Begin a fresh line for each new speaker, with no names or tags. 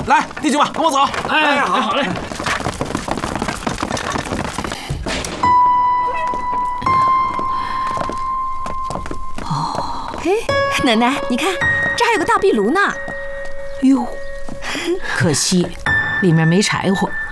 来，弟兄们，跟我走。
哎，好嘞。
哦，嘿，奶奶，你看，这还有个大壁炉呢。
哟，可惜里面没柴火。